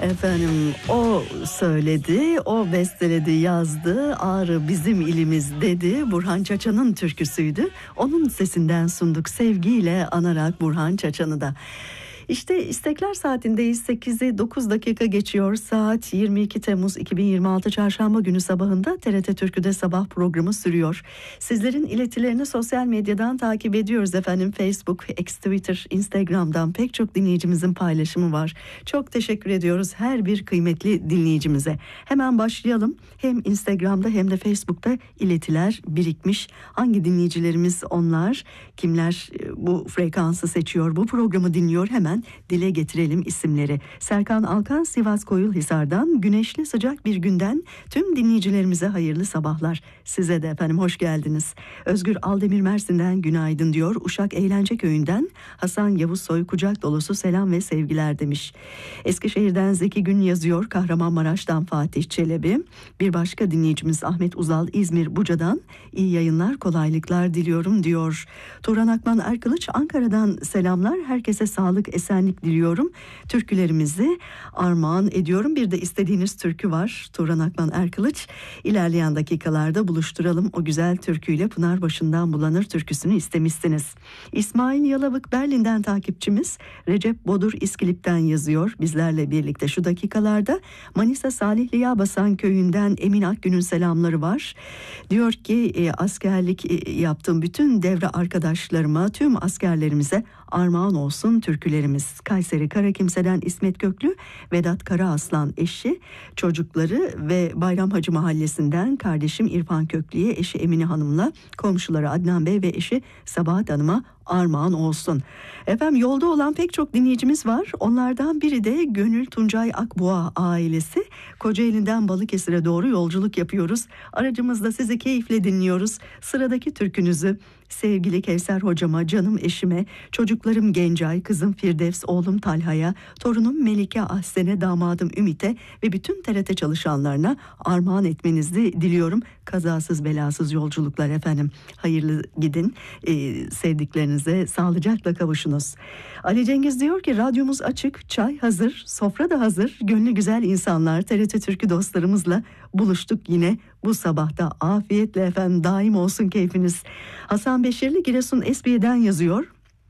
Efendim o söyledi, o besteledi, yazdı. Ağrı bizim ilimiz dedi. Burhan Çaçan'ın türküsüydü. Onun sesinden sunduk sevgiyle anarak Burhan Çaçan'ı da. İşte istekler saatindeyiz. 8'i 9 dakika geçiyor. Saat 22 Temmuz 2026 Çarşamba günü sabahında TRT Türkü'de sabah programı sürüyor. Sizlerin iletilerini sosyal medyadan takip ediyoruz efendim. Facebook, X, Twitter, Instagram'dan pek çok dinleyicimizin paylaşımı var. Çok teşekkür ediyoruz her bir kıymetli dinleyicimize. Hemen başlayalım. Hem Instagram'da hem de Facebook'ta iletiler birikmiş. Hangi dinleyicilerimiz onlar? Kimler bu frekansı seçiyor, bu programı dinliyor? Hemen dile getirelim isimleri. Serkan Alkan Sivas Koyulhisar'dan güneşli sıcak bir günden tüm dinleyicilerimize hayırlı sabahlar. Size de efendim hoş geldiniz. Özgür Aldemir Mersin'den günaydın diyor. Uşak Eğlence Köyü'nden Hasan Yavuz Soy kucak dolusu selam ve sevgiler demiş. Eskişehir'den Zeki Gün yazıyor. Kahramanmaraş'tan Fatih Çelebi. Bir başka dinleyicimiz Ahmet Uzal İzmir Buca'dan iyi yayınlar, kolaylıklar diliyorum diyor. Turan Akman Erkılıç Ankara'dan selamlar. Herkese sağlık, esenlik diliyorum. Türkülerimizi armağan ediyorum. Bir de istediğiniz türkü var. Turan Akman Erkılıç. İlerleyen dakikalarda buluşturalım. O güzel türküyle Pınarbaşı'ndan Bulanır türküsünü istemişsiniz. İsmail Yalavık Berlin'den takipçimiz Recep Bodur İskilip'ten yazıyor. Bizlerle birlikte şu dakikalarda Manisa Salihli Yağbasan köyünden Emin Akgün'ün selamları var. Diyor ki askerlik yaptığım bütün devre arkadaşlarıma, tüm askerlerimize armağan olsun türkülerimiz. Kayseri Karakimse'den İsmet Göklü, Vedat Karaaslan eşi, çocukları ve Bayram Hacı Mahallesi'nden kardeşim İrfan Köklü'ye, eşi Emine Hanım'la komşuları Adnan Bey ve eşi Sabahat Hanım'a armağan olsun. Efendim yolda olan pek çok dinleyicimiz var. Onlardan biri de Gönül Tuncay Akboğa ailesi. Kocaeli'nden Balıkesir'e doğru yolculuk yapıyoruz. Aracımızda sizi keyifle dinliyoruz. Sıradaki türkünüzü sevgili Kevser hocama, canım eşime, çocuklarım Gencay, kızım Firdevs, oğlum Talha'ya, torunum Melike Ahsen'e, damadım Ümit'e ve bütün TRT çalışanlarına armağan etmenizi diliyorum. Kazasız belasız yolculuklar efendim. Hayırlı gidin. Sevdiklerinize sağlıcakla kavuşunuz. Ali Cengiz diyor ki radyomuz açık, çay hazır, sofra da hazır. Gönlü güzel insanlar, TRT Türkü dostlarımızla buluştuk yine bu sabahta. Afiyetle efendim, daim olsun keyfiniz. Hasan Beşirli Giresun Esbiye'den yazıyor.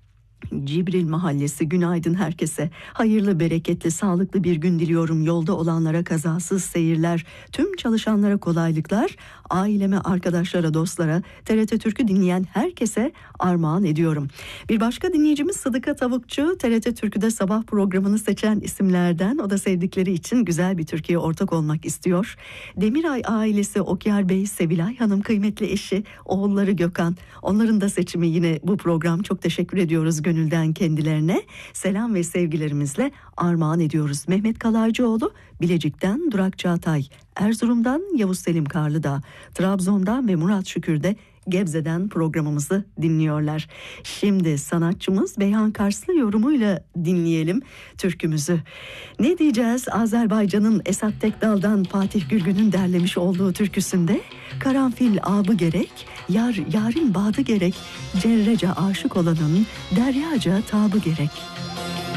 Cibril Mahallesi, günaydın herkese. Hayırlı, bereketli, sağlıklı bir gün diliyorum. Yolda olanlara kazasız seyirler, tüm çalışanlara kolaylıklar, aileme, arkadaşlara, dostlara, TRT Türkü dinleyen herkese armağan ediyorum. Bir başka dinleyicimiz Sıdıka Tavukçu, TRT Türkü'de sabah programını seçen isimlerden. O da sevdikleri için güzel bir türküye ortak olmak istiyor. Demiray ailesi, Okyar Bey, Sevilay Hanım, kıymetli eşi, oğulları Gökhan. Onların da seçimi yine bu program. Çok teşekkür ediyoruz gönülden kendilerine. Selam ve sevgilerimizle armağan ediyoruz. Mehmet Kalaycıoğlu Bilecik'ten Durak Çağatay, Erzurum'dan Yavuz Selim Karlıdağ, Trabzon'dan ve Murat Şükür de Gebze'den programımızı dinliyorlar. Şimdi sanatçımız Beyhan Karslı yorumuyla dinleyelim türkümüzü. Ne diyeceğiz? Azerbaycan'ın Esat Tekdal'dan Fatih Gürgün'ün derlemiş olduğu türküsünde karanfil abı gerek, yarin badı gerek, cerrece aşık olanın deryaca tabı gerek.